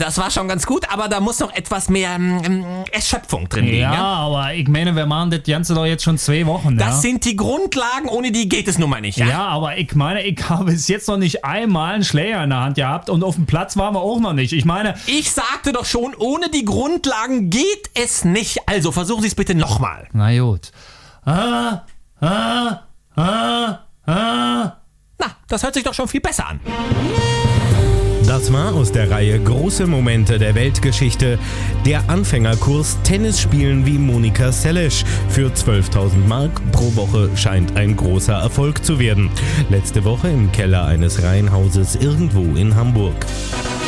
das war schon ganz gut, aber da muss noch etwas mehr Erschöpfung drin liegen. Ja, aber ich meine, wir machen das Ganze doch jetzt schon 2 Wochen. Das ja? sind die Grundlagen, ohne die geht es nun mal nicht. Ja, aber ich meine, ich habe bis jetzt noch nicht einmal einen Schläger in der Hand gehabt und auf dem Platz waren wir auch noch nicht. Ich meine... Ich sagte doch schon, ohne die Grundlagen geht es nicht. Also versuchen Sie es bitte nochmal. Na gut. Na, das hört sich doch schon viel besser an. Das war aus der Reihe Große Momente der Weltgeschichte der Anfängerkurs Tennis spielen wie Monika Seles. Für 12.000 Mark pro Woche scheint ein großer Erfolg zu werden. Letzte Woche im Keller eines Reihenhauses irgendwo in Hamburg.